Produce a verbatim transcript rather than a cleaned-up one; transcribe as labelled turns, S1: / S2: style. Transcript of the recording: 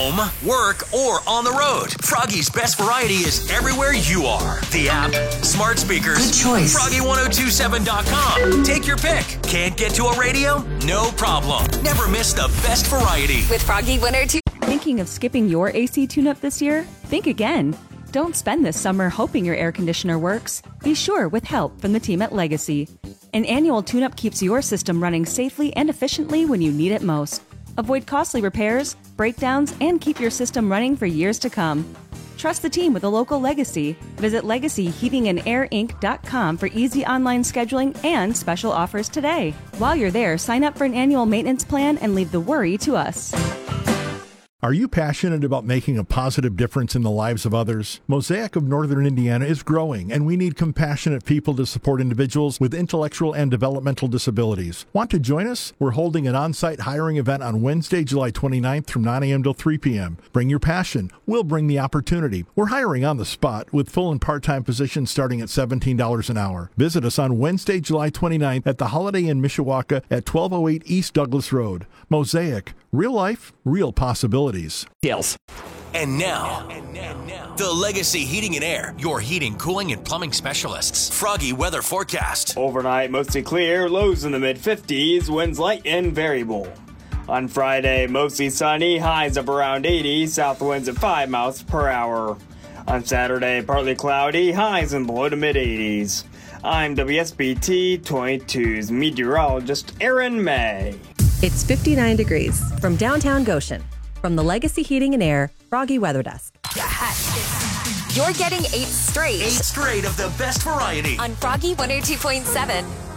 S1: home, work, or on the road. Froggy's best variety is everywhere you are. The app, smart speakers,
S2: good choice.
S1: Froggy ten twenty-seven dot com. Take your pick. Can't get to a radio? No problem. Never miss the best variety.
S3: With Froggy ten twenty-two.
S4: Thinking of skipping your A C tune-up this year? Think again. Don't spend this summer hoping your air conditioner works. Be sure with help from the team at Legacy. An annual tune-up keeps your system running safely and efficiently when you need it most. Avoid costly repairs, breakdowns, and keep your system running for years to come. Trust the team with a local Legacy. Visit legacy heating and air inc dot com for easy online scheduling and special offers today. While you're there, sign up for an annual maintenance plan and leave the worry to us.
S5: Are you passionate about making a positive difference in the lives of others? Mosaic of Northern Indiana is growing, and we need compassionate people to support individuals with intellectual and developmental disabilities. Want to join us? We're holding an on-site hiring event on Wednesday, July twenty-ninth from nine a.m. till three p.m. Bring your passion. We'll bring the opportunity. We're hiring on the spot with full and part-time positions starting at seventeen dollars an hour. Visit us on Wednesday, July twenty-ninth at the Holiday Inn Mishawaka at twelve oh eight East Douglas Road. Mosaic. Real life, real possibilities.
S1: Yes. And now, and now, the Legacy Heating and Air, your heating, cooling, and plumbing specialists. Froggy weather forecast.
S6: Overnight, mostly clear, lows in the mid fifties, winds light and variable. On Friday, mostly sunny, highs up around eighty, south winds at five miles per hour. On Saturday, partly cloudy, highs in the low to mid eighties. I'm W S B T twenty-two's meteorologist Aaron May.
S7: It's fifty-nine degrees from downtown Goshen. From the Legacy Heating and Air Froggy Weather Desk.
S3: You're getting eight straight.
S1: Eight straight of the best variety.
S3: On Froggy ten twenty-two point seven.